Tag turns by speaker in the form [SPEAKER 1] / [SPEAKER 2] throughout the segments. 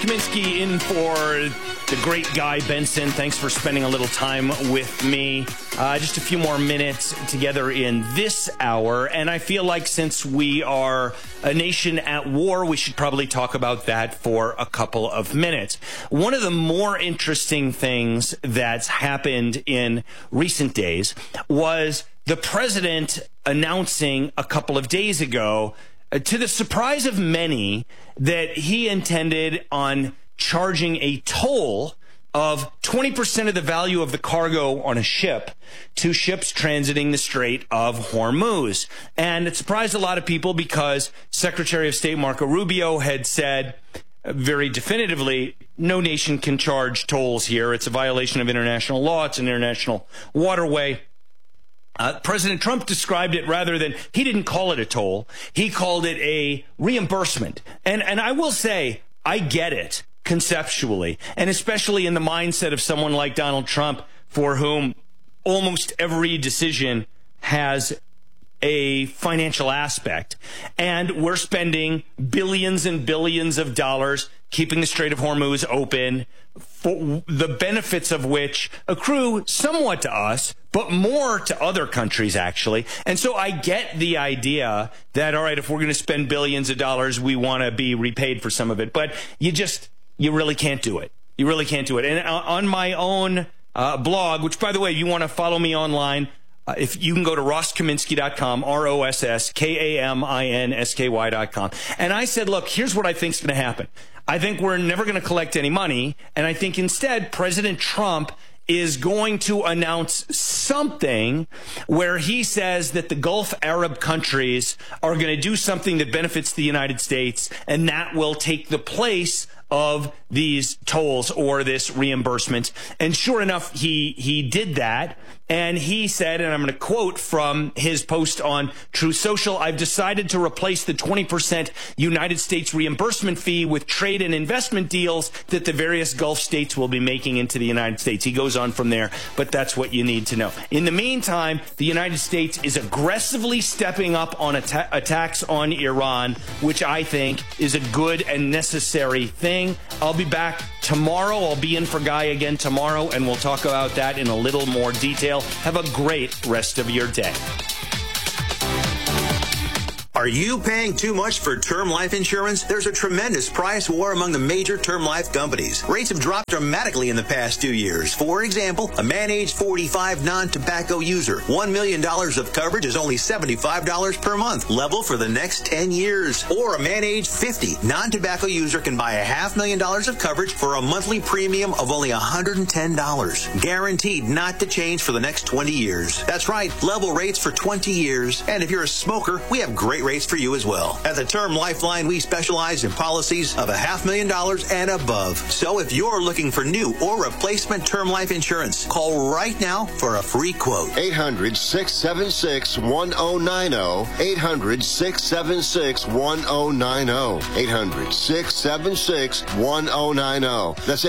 [SPEAKER 1] Kaminsky in for the great Guy Benson. Thanks for spending a little time with me. Just a few more minutes together in this hour. And I feel like since we are a nation at war, we should probably talk about that for a couple of minutes. One of the more interesting things that's happened in recent days was the president announcing a couple of days ago, to the surprise of many, that he intended on charging a toll of 20% of the value of the cargo on a ship to ships transiting the Strait of Hormuz. And it surprised a lot of people because Secretary of State Marco Rubio had said very definitively, no nation can charge tolls here. It's a violation of international law. It's an international waterway. President Trump described it rather than, he didn't call it a toll. He called it a reimbursement. And I will say, I get it conceptually, and especially in the mindset of someone like Donald Trump, for whom almost every decision has a financial aspect. And we're spending billions and billions of dollars keeping the Strait of Hormuz open, for the benefits of which accrue somewhat to us, but more to other countries, actually. And so I get the idea that, all right, if we're going to spend billions of dollars, we want to be repaid for some of it. But you really can't do it. You really can't do it. And on my own blog, which, by the way, you want to follow me online, if you can go to rosskaminsky.com, ROSSKAMINSKY.com. And I said, look, here's what I think is going to happen. I think we're never going to collect any money. And I think instead, President Trump is going to announce something where he says that the Gulf Arab countries are going to do something that benefits the United States, and that will take the place of these tolls or this reimbursement. And sure enough, he did that. And he said, and I'm going to quote from his post on Truth Social, I've decided to replace the 20% United States reimbursement fee with trade and investment deals that the various Gulf states will be making into the United States. He goes on from there, but that's what you need to know. In the meantime, the United States is aggressively stepping up on attacks on Iran, which I think is a good and necessary thing. I'll be back tomorrow. I'll be in for Guy again tomorrow, and we'll talk about that in a little more detail. Have a great rest of your day.
[SPEAKER 2] Are you paying too much for term life insurance? There's a tremendous price war among the major term life companies. Rates have dropped dramatically in the past 2 years. For example, a man age 45 non-tobacco user, $1 million of coverage is only $75 per month, level for the next 10 years. Or a man age 50 non-tobacco user can buy $500,000 of coverage for a monthly premium of only $110, guaranteed not to change for the next 20 years. That's right, level rates for 20 years. And if you're a smoker, we have great rates for you as well. At the Term Lifeline, we specialize in policies of $500,000 and above. So if you're looking for new or replacement term life insurance, call right now for a free quote.
[SPEAKER 3] 800-676-1090. 800-676-1090. 800-676-1090. That's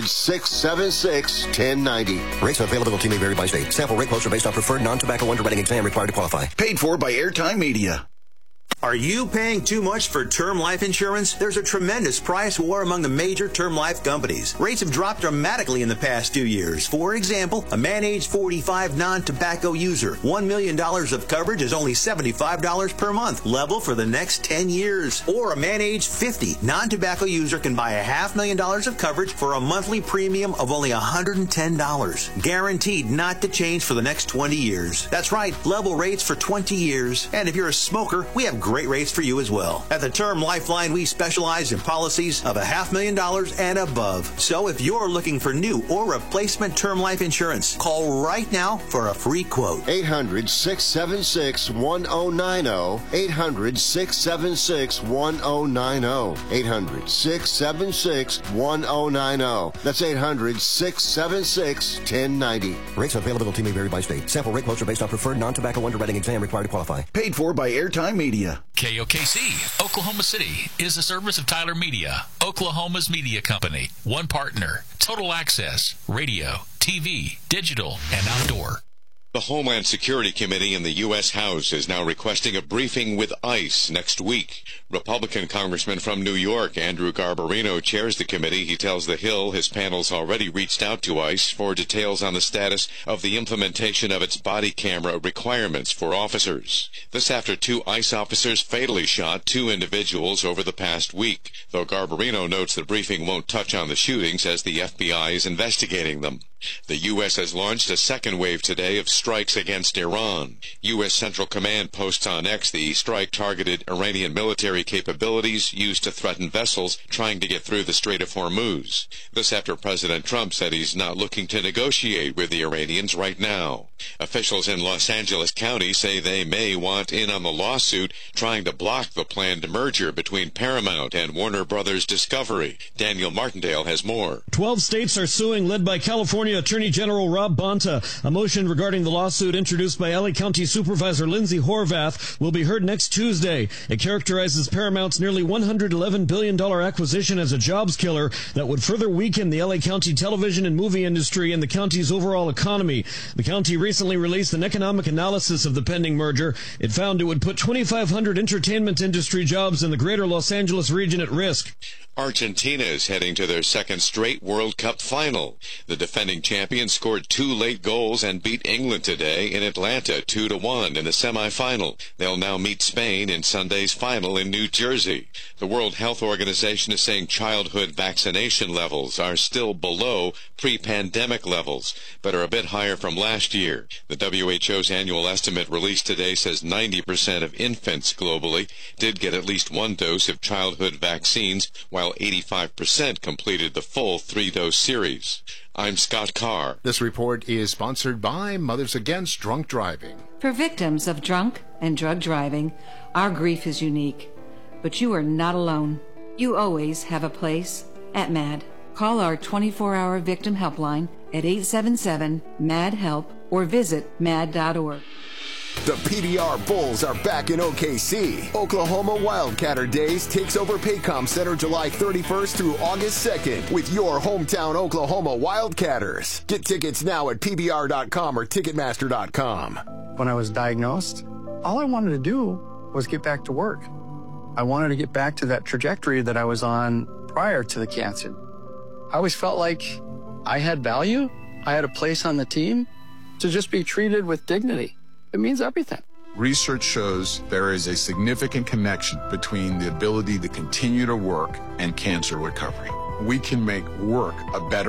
[SPEAKER 3] 800-676-1090.
[SPEAKER 4] Rates availability may vary by state. Sample rate quotes are based on preferred non-tobacco underwriting exam required to qualify.
[SPEAKER 2] Paid for by Airtime Media. Are you paying too much for term life insurance? There's a tremendous price war among the major term life companies. Rates have dropped dramatically in the past 2 years. For example, a man age 45 non-tobacco user, $1 million of coverage is only $75 per month, level for the next 10 years. Or a man age 50 non-tobacco user can buy $500,000 of coverage for a monthly premium of only $110, guaranteed not to change for the next 20 years. That's right, level rates for 20 years. And if you're a smoker, we have great rates for you as well. At the Term Lifeline, we specialize in policies of $500,000 and above. So if you're looking for new or replacement term life insurance, call right now for a free quote.
[SPEAKER 3] 800-676-1090. 800-676-1090. 800-676-1090. That's 800-676-1090.
[SPEAKER 4] Rates availability may vary by state. Sample rate quotes are based on preferred non-tobacco underwriting exam required to qualify.
[SPEAKER 2] Paid for by Airtime Media.
[SPEAKER 5] KOKC, Oklahoma City, is a service of Tyler Media, Oklahoma's media company. One partner, total access, radio, TV, digital, and outdoor.
[SPEAKER 6] The Homeland Security Committee in the U.S. House is now requesting a briefing with ICE next week. Republican Congressman from New York, Andrew Garbarino, chairs the committee. He tells The Hill his panel's already reached out to ICE for details on the status of the implementation of its body camera requirements for officers. This after 2 ICE officers fatally shot 2 individuals over the past week, though Garbarino notes the briefing won't touch on the shootings as the FBI is investigating them. The U.S. has launched a second wave today of strikes against Iran. U.S. Central Command posts on X the strike targeted Iranian military capabilities used to threaten vessels trying to get through the Strait of Hormuz. This after President Trump said he's not looking to negotiate with the Iranians right now. Officials in Los Angeles County say they may want in on the lawsuit trying to block the planned merger between Paramount and Warner Brothers Discovery. Daniel Martindale has more.
[SPEAKER 7] 12 states are suing, led by California Attorney General Rob Bonta. A motion regarding the lawsuit introduced by LA County Supervisor Lindsay Horvath will be heard next Tuesday. It characterizes Paramount's nearly $111 billion acquisition as a jobs killer that would further weaken the LA County television and movie industry and the county's overall economy. The county recently released an economic analysis of the pending merger. It found it would put 2,500 entertainment industry jobs in the greater Los Angeles region at risk.
[SPEAKER 6] Argentina is heading to their second straight World Cup final. The defending champions scored 2 late goals and beat England today in Atlanta 2-1 in the semifinal. They'll now meet Spain in Sunday's final in New Jersey. The World Health Organization is saying childhood vaccination levels are still below pre-pandemic levels, but are a bit higher from last year. The WHO's annual estimate released today says 90% of infants globally did get at least 1 dose of childhood vaccines, while 85% completed the full 3-dose series. I'm Scott Carr.
[SPEAKER 8] This report is sponsored by Mothers Against Drunk Driving.
[SPEAKER 9] For victims of drunk and drug driving, our grief is unique. But you are not alone. You always have a place at MAD. Call our 24-hour victim helpline at 877-MAD-HELP or visit mad.org.
[SPEAKER 10] The PBR Bulls are back in OKC. Oklahoma Wildcatter Days takes over Paycom Center July 31st through August 2nd with your hometown Oklahoma Wildcatters. Get tickets now at PBR.com or Ticketmaster.com.
[SPEAKER 11] When I was diagnosed, all I wanted to do was get back to work. I wanted to get back to that trajectory that I was on prior to the cancer. I always felt like I had value, I had a place on the team, to just be treated with dignity. It means everything.
[SPEAKER 12] Research shows there is a significant connection between the ability to continue to work and cancer recovery. We can make work a better